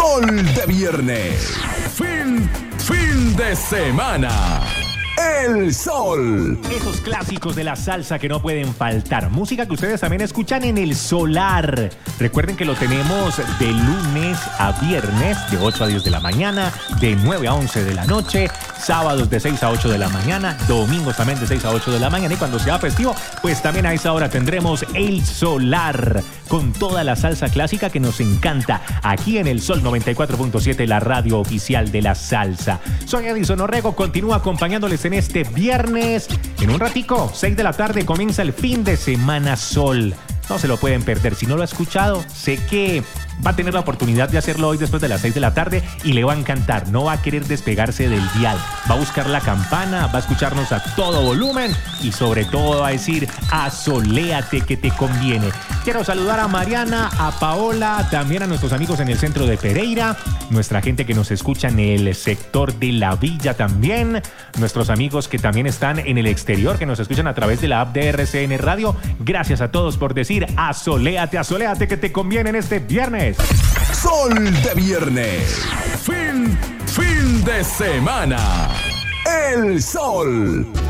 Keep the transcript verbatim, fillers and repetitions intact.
Sol de viernes. Fin, fin de semana. El Sol. Esos clásicos de la salsa que no pueden faltar. Música que ustedes también escuchan en El Solar. Recuerden que lo tenemos de lunes a viernes, de ocho a diez de la mañana, de nueve a once de la noche, sábados de seis a ocho de la mañana, domingos también de seis a ocho de la mañana. Y cuando sea festivo, pues también a esa hora tendremos El Solar, con toda la salsa clásica que nos encanta, aquí en El Sol noventa y cuatro punto siete, la radio oficial de la salsa. Soy Edison Orrego, continúo acompañándoles en este viernes. En un ratico, seis de la tarde, comienza el fin de semana Sol. No se lo pueden perder. Si no lo ha escuchado, sé que va a tener la oportunidad de hacerlo hoy después de las seis de la tarde y le va a encantar. No va a querer despegarse del dial. Va a buscar la campana, va a escucharnos a todo volumen y sobre todo va a decir: asoléate que te conviene. Quiero saludar a Mariana, a Paola, también a nuestros amigos en el centro de Pereira, nuestra gente que nos escucha en el sector de La Villa también, nuestros amigos que también están en el exterior, que nos escuchan a través de la app de R C N Radio. Gracias a todos por decir: asoléate, asoléate que te conviene en este viernes. Sol de viernes. Fin, fin de semana. El Sol.